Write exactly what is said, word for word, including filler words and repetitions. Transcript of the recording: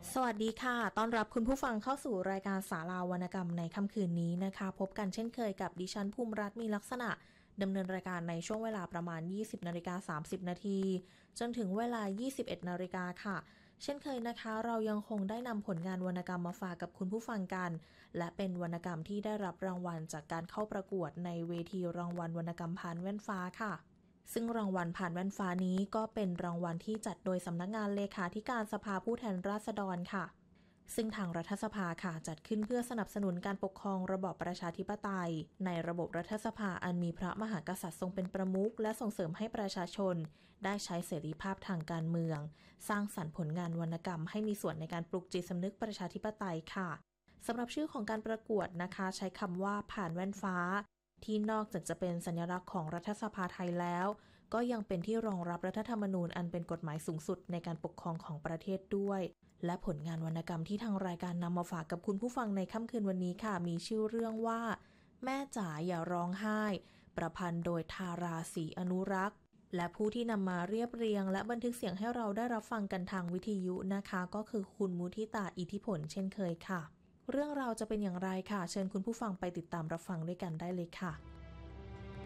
สวัสดีค่ะต้อนรับคุณผู้ฟังเข้าสู่รายการศาลาวรรณกรรมในค่ำคืนนี้นะคะพบกันเช่นเคยกับดิฉันภูมิรัตน์มีลักษณะดำเนินรายการในช่วงเวลาประมาณ ยี่สิบนาฬิกาสามสิบนาทีจนถึงเวลา ยี่สิบเอ็ดนาฬิกาค่ะเช่นเคยนะคะเรายังคงได้นำผลงานวรรณกรรมมาฝากกับคุณผู้ฟังกันและเป็นวรรณกรรมที่ได้รับรางวัลจากการเข้าประกวดในเวทีรางวัลวรรณกรรมผ่านแว่นฟ้าค่ะซึ่งรางวัลผ่านแว่นฟ้านี้ก็เป็นรางวัลที่จัดโดยสำนักงานเลขาธิการสภาผู้แทนราษฎรค่ะซึ่งทางรัฐสภาค่ะจัดขึ้นเพื่อสนับสนุนการปกครองระบอบประชาธิปไตยในระบบรัฐสภาอันมีพระมหากษัตริย์ทรงเป็นประมุขและส่งเสริมให้ประชาชนได้ใช้เสรีภาพทางการเมืองสร้างสรรค์ผลงานวรรณกรรมให้มีส่วนในการปลุกจิตสำนึกประชาธิปไตยค่ะสำหรับชื่อของการประกวดนะคะใช้คำว่าผ่านแว่นฟ้าที่นอกจากจะเป็นสัญลักษณ์ของรัฐสภาไทยแล้วก็ยังเป็นที่รองรับรัฐธรรมนูญอันเป็นกฎหมายสูงสุดในการปกครองของประเทศด้วยและผลงานวรรณกรรมที่ทางรายการนำมาฝากกับคุณผู้ฟังในค่ำคืนวันนี้ค่ะมีชื่อเรื่องว่าแม่จ๋าอย่าร้องไห้ประพันธ์โดยธาราศรีอนุรักษ์และผู้ที่นำมาเรียบเรียงและบันทึกเสียงให้เราได้รับฟังกันทางวิทยุนะคะก็คือคุณมุทิตาอิทธิผลเช่นเคยค่ะเรื่องราวจะเป็นอย่างไรค่ะเชิญคุณผู้ฟังไปติดตามรับฟังด้วยกันได้เลยค่ะ